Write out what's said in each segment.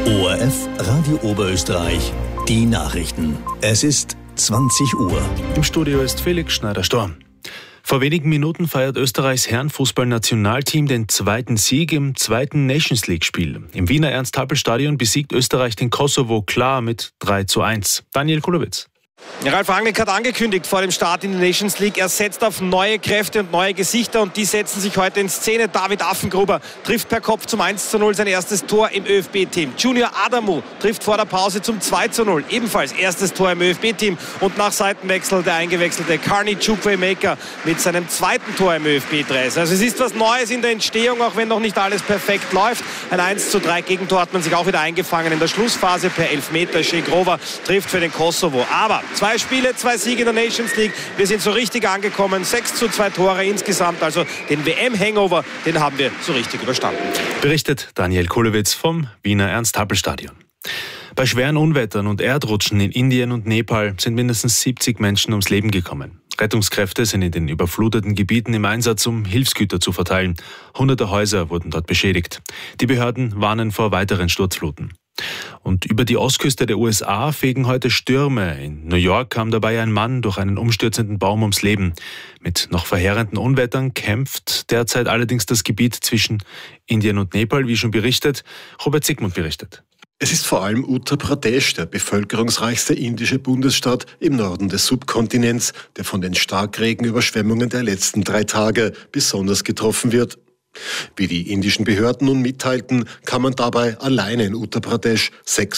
ORF Radio Oberösterreich, die Nachrichten. Es ist 20 Uhr. Im Studio ist Felix Schneider-Storm. Vor wenigen Minuten feiert Österreichs Herrenfußballnationalteam den zweiten Sieg im zweiten Nations League-Spiel. Im Wiener Ernst-Happel-Stadion besiegt Österreich den Kosovo klar mit 3:1. Daniel Kulowitz. Ralf Rangnick hat angekündigt vor dem Start in die Nations League, er setzt auf neue Kräfte und neue Gesichter und die setzen sich heute in Szene. David Affengruber trifft per Kopf zum 1:0 sein erstes Tor im ÖFB-Team. Junior Adamu trifft vor der Pause zum 2:0, ebenfalls erstes Tor im ÖFB-Team. Und nach Seitenwechsel der eingewechselte Carney Chukwuemeka mit seinem zweiten Tor im ÖFB-Dress. Also es ist was Neues in der Entstehung, auch wenn noch nicht alles perfekt läuft. Ein 1:3 Gegentor hat man sich auch wieder eingefangen in der Schlussphase per Elfmeter. Shegrova trifft für den Kosovo. Aber 2 Spiele, 2 Siege in der Nations League. Wir sind so richtig angekommen. 6:2 Tore insgesamt. Also den WM-Hangover, den haben wir so richtig überstanden. Berichtet Daniel Kulowitz vom Wiener Ernst-Happel-Stadion. Bei schweren Unwettern und Erdrutschen in Indien und Nepal sind mindestens 70 Menschen ums Leben gekommen. Rettungskräfte sind in den überfluteten Gebieten im Einsatz, um Hilfsgüter zu verteilen. Hunderte Häuser wurden dort beschädigt. Die Behörden warnen vor weiteren Sturzfluten. Und über die Ostküste der USA fegen heute Stürme. In New York kam dabei ein Mann durch einen umstürzenden Baum ums Leben. Mit noch verheerenden Unwettern kämpft derzeit allerdings das Gebiet zwischen Indien und Nepal, wie schon berichtet. Robert Sigmund berichtet. Es ist vor allem Uttar Pradesh, der bevölkerungsreichste indische Bundesstaat im Norden des Subkontinents, der von den Starkregenüberschwemmungen der letzten 3 Tage besonders getroffen wird. Wie die indischen Behörden nun mitteilten, kamen dabei alleine in Uttar Pradesh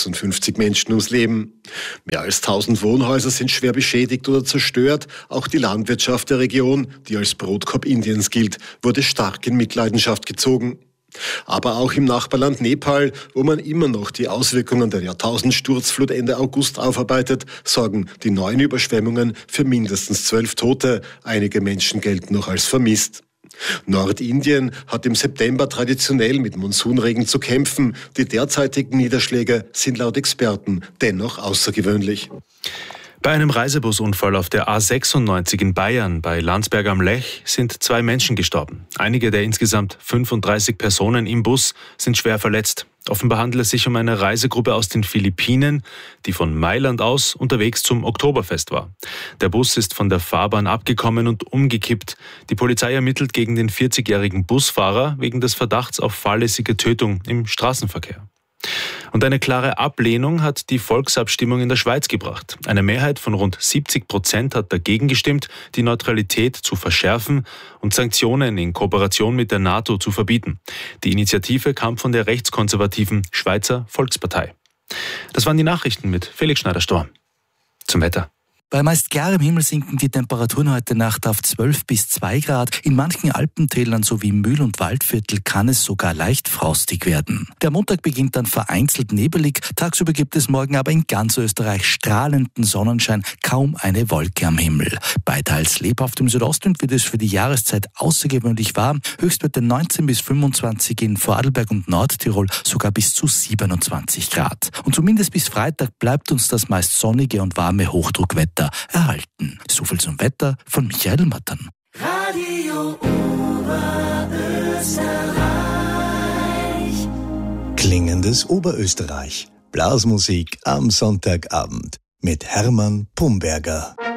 56 Menschen ums Leben. Mehr als 1000 Wohnhäuser sind schwer beschädigt oder zerstört. Auch die Landwirtschaft der Region, die als Brotkorb Indiens gilt, wurde stark in Mitleidenschaft gezogen. Aber auch im Nachbarland Nepal, wo man immer noch die Auswirkungen der Jahrtausendsturzflut Ende August aufarbeitet, sorgen die neuen Überschwemmungen für mindestens 12 Tote. Einige Menschen gelten noch als vermisst. Nordindien hat im September traditionell mit Monsunregen zu kämpfen. Die derzeitigen Niederschläge sind laut Experten dennoch außergewöhnlich. Bei einem Reisebusunfall auf der A96 in Bayern bei Landsberg am Lech sind 2 Menschen gestorben. Einige der insgesamt 35 Personen im Bus sind schwer verletzt. Offenbar handelt es sich um eine Reisegruppe aus den Philippinen, die von Mailand aus unterwegs zum Oktoberfest war. Der Bus ist von der Fahrbahn abgekommen und umgekippt. Die Polizei ermittelt gegen den 40-jährigen Busfahrer wegen des Verdachts auf fahrlässige Tötung im Straßenverkehr. Und eine klare Ablehnung hat die Volksabstimmung in der Schweiz gebracht. Eine Mehrheit von rund 70% hat dagegen gestimmt, die Neutralität zu verschärfen und Sanktionen in Kooperation mit der NATO zu verbieten. Die Initiative kam von der rechtskonservativen Schweizer Volkspartei. Das waren die Nachrichten mit Felix Schneider-Storm. Zum Wetter. Bei meist klarem Himmel sinken die Temperaturen heute Nacht auf 12 bis 2 Grad. In manchen Alpentälern sowie Mühl- und Waldviertel kann es sogar leicht frostig werden. Der Montag beginnt dann vereinzelt nebelig. Tagsüber gibt es morgen aber in ganz Österreich strahlenden Sonnenschein, kaum eine Wolke am Himmel. Bei teils lebhaftem Südostwind wird es für die Jahreszeit außergewöhnlich warm. Höchstwerte 19 bis 25 in Vorarlberg und Nordtirol, sogar bis zu 27 Grad. Und zumindest bis Freitag bleibt uns das meist sonnige und warme Hochdruckwetter erhalten. So viel zum Wetter von Michael Mattern. Radio Oberösterreich. Klingendes Oberösterreich. Blasmusik am Sonntagabend mit Hermann Pumberger.